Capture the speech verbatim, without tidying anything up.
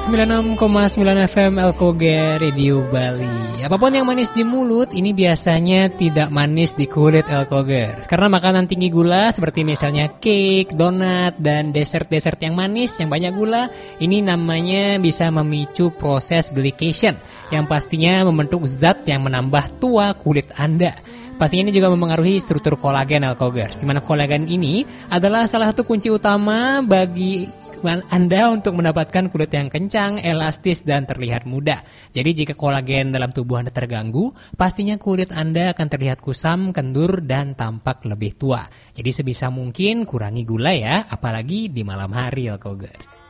sembilan puluh enam koma sembilan F M Elkoger Radio Bali. Apapun yang manis di mulut, ini biasanya tidak manis di kulit Elkoger. Karena makanan tinggi gula seperti misalnya cake, donat, dan dessert-dessert yang manis, yang banyak gula, ini namanya bisa memicu proses glycation, yang pastinya membentuk zat yang menambah tua kulit Anda. Pastinya ini juga mempengaruhi struktur kolagen Elkoger. Di mana kolagen ini adalah salah satu kunci utama bagi Anda untuk mendapatkan kulit yang kencang, elastis, dan terlihat muda. Jadi jika kolagen dalam tubuh Anda terganggu, pastinya kulit Anda akan terlihat kusam, kendur, dan tampak lebih tua. Jadi sebisa mungkin kurangi gula ya, apalagi di malam hari Elkogers.